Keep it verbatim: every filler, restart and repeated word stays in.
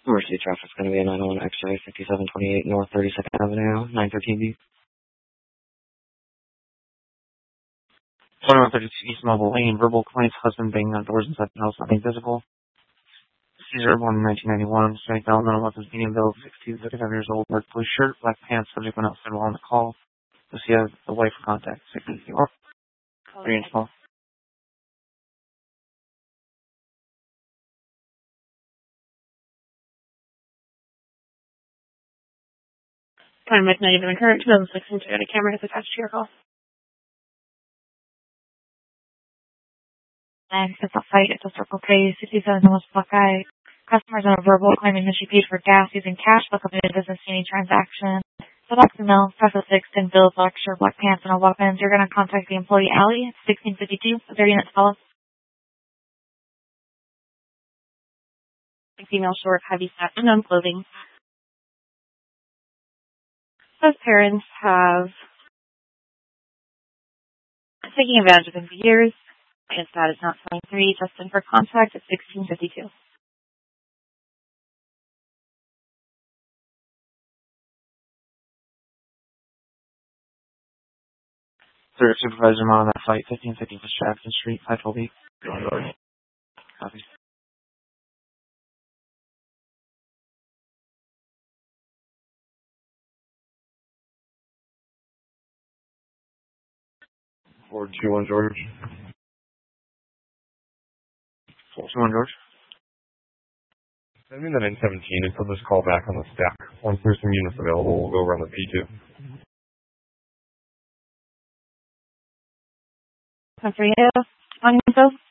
Emergency traffic's going to be a nine one X-ray, fifty-seven twenty-eight North thirty-second Avenue, nine thirteen B. twenty-one thirty-two East Mobile Lane, verbal complaints, husband banging on doors inside the house, nothing visible. Caesar, born in nineteen ninety-one, strength element, weapons, medium build, sixty to thirty-five years old, dark blue shirt, black pants, subject went outside while on the call. Does he have the wife contact? sixty or three inch call. Time with negative and current, two thousand six Toyota Camry has attached to your call. And it's a fight at the Circle K, sixty-seven West Buckeye. Customers on a verbal claiming that she paid for gas using cash. Look up into business any transaction. So that's the mill, press a six, and bill, black shirt, black pants, and no weapons. You're going to contact the employee, Allie, sixteen fifty-two, with their unit to call us. Female short, heavy set, unknown clothing. Those parents have taken advantage of him for years. His dad is not twenty-three, just in for contact at sixteen fifty-two. Third supervisor on that flight, fifteen fifty for Jackson Street, five twelve eight. Copy. four two one George. four two one George. Send me the nine seventeen and put this call back on the stack. Once there's some units available, we'll go around the P two. Time for you. On info.